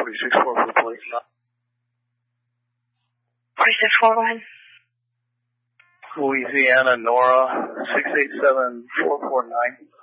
46-4 for the police. 46-4, go ahead. Louisiana, Nora, 687449.